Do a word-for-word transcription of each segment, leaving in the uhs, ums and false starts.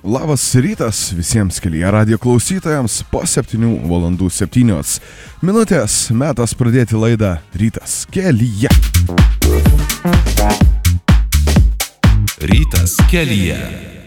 Labas rytas visiems kelyje radijo klausytojams po septynių valandų septynios minutės. Metas pradėti laidą Rytas kelyje. Rytas kelyje.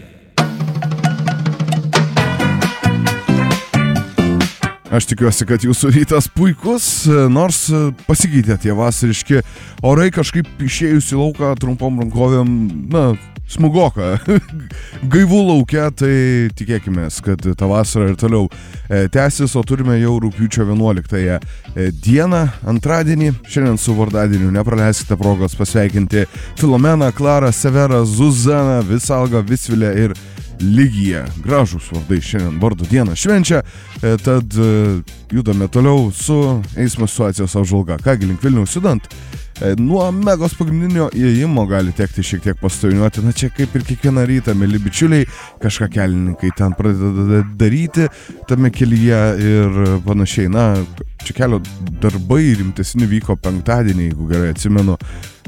Aš tikiuosi, kad jūsų rytas puikus, nors pasikeitė tie vasariški orai, kažkaip išėjus į lauką trumpom rankovėm, na, smugoka, gaivų laukia, tai tikėkime, kad ta vasara ir toliau tęsis, o turime jau rugpjūčio vienuoliktąją dieną, antradienį. Šiandien su vardadieniu nepraleiskite progos pasveikinti Filomeną, Klarą, Severą, Zuzaną, Visalgą, Visvilę ir Lygiją. Gražūs vardai šiandien vardų dieną švenčia, tad judame toliau su eismo situacijos apžvalga. Kągi, link Vilniaus judant, nuo Megos pagrindinio įėjimo gali tekti šiek tiek pastoviniuoti. Na čia kaip ir kiekvieną rytą, mėly bičiuliai, kažką kelininkai ten pradeda daryti tame kelyje ir panašiai. Na, čia kelio darbai rimtesni vyko penktadienį, jeigu gerai atsimenu.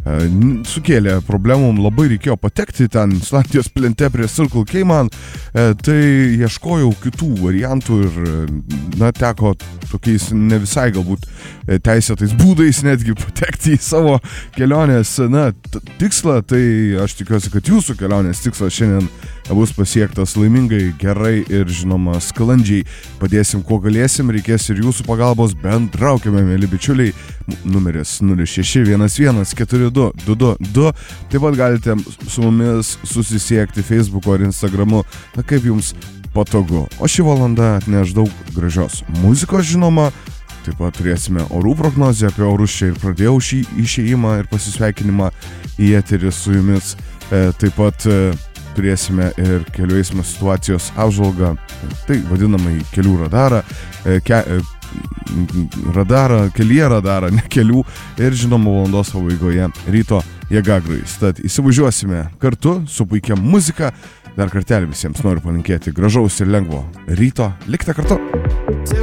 Sukėlė problemų, labai reikėjo patekti ten Islandijos plente prie Circle K man, tai ieškojau kitų variantų ir, na, teko tokiais ne visai galbūt teisėtais būdais netgi patekti į savo kelionės, na, t- tikslą, tai aš tikiuosi, kad jūsų kelionės tikslas šiandien bus pasiektas laimingai, gerai ir, žinoma, sklandžiai. Padėsim, kuo galėsim, reikės ir jūsų pagalbos, bendraukime, mėly bičiuliai, numeris nulis šeši vienas vienas keturi du du du du. Taip pat galite su mumis susisiekti Facebook'o ir Instagram'u, na kaip jums patogu. O ši valanda atneš daug gražios muzikos, žinoma. Taip pat turėsime orų prognozę, apie orus čia ir pradėjau šį išėjimą ir pasisveikinimą į eterį su jumis. E, taip pat e, turėsime ir kelių eismo situacijos apžvalgą, tai vadinamai kelių radarą, e, ke, e, radarą, kelyje radarą, ne kelių, ir žinoma valandos pabaigoje ryto jėgagrojus. Tad įsivažiuosime kartu su puikia muzika. Dar kartelį visiems noriu palinkėti gražaus ir lengvo ryto. Likite kartu.